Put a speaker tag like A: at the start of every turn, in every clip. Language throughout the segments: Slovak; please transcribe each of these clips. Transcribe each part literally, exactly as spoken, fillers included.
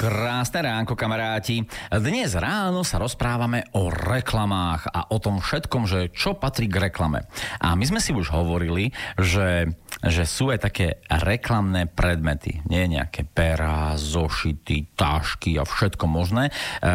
A: Krásne ránko, kamaráti. Dnes ráno sa rozprávame o reklamách a o tom všetkom, že čo patrí k reklame. A my sme si už hovorili, že, že sú aj také reklamné predmety. Nie nejaké perá, zošity, tašky a všetko možné,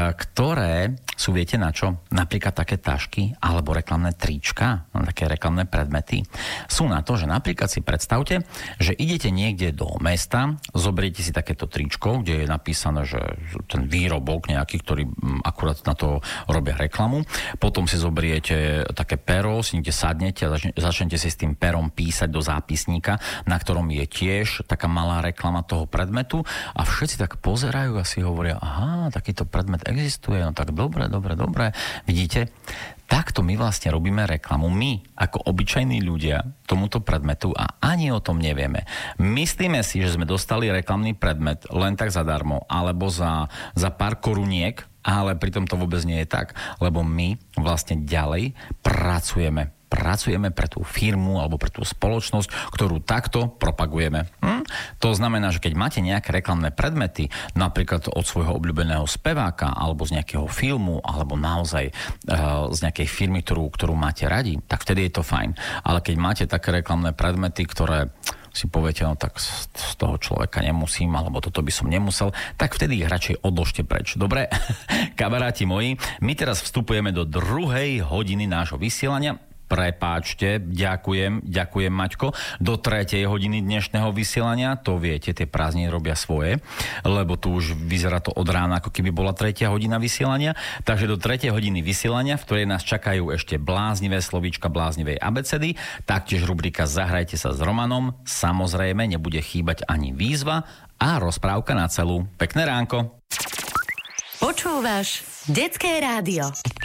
A: ktoré sú, viete na čo? Napríklad také tašky alebo reklamné trička, také reklamné predmety. Sú na to, že napríklad si predstavte, že idete niekde do mesta, zoberiete si takéto tričko, kde je napísané, že ten výrobok nejaký, ktorý akurát na to robia reklamu. Potom si zoberiete také pero, si niekde sadnete a začne, začnete si s tým perom písať do zápisníka, na ktorom je tiež taká malá reklama toho predmetu a všetci tak pozerajú a si hovoria, aha, takýto predmet existuje, no tak dobre, dobre, dobre. Vidíte? Takto my vlastne robíme reklamu. My, ako obyčajní ľudia, tomuto predmetu a ani o tom nevieme. Myslíme si, že sme dostali reklamný predmet len tak zadarmo, alebo za, za pár koruniek, ale pritom to vôbec nie je tak, lebo my vlastne ďalej pracujeme. Pracujeme pre tú firmu alebo pre tú spoločnosť, ktorú takto propagujeme. Hm? To znamená, že keď máte nejaké reklamné predmety, napríklad od svojho obľúbeného speváka alebo z nejakého filmu, alebo naozaj uh, z nejakej firmy, ktorú, ktorú máte radi, tak vtedy je to fajn. Ale keď máte také reklamné predmety, ktoré si poviete, no tak z toho človeka nemusím, alebo toto by som nemusel, tak vtedy ich radšej odložte preč. Dobre, kamaráti moji, my teraz vstupujeme do druhej hodiny nášho vysielania. Prepáčte, ďakujem, ďakujem Maťko, do tretej hodiny dnešného vysielania, to viete, tie prázdniny robia svoje, lebo tu už vyzerá to od rána, ako keby bola tretia hodina vysielania, takže do tretej hodiny vysielania, v ktorej nás čakajú ešte bláznivé slovíčka bláznivej abecedy, taktiež rubrika Zahrajte sa s Romanom, samozrejme nebude chýbať ani výzva a rozprávka na celú. Pekné ránko.
B: Počúvaš Detské rádio.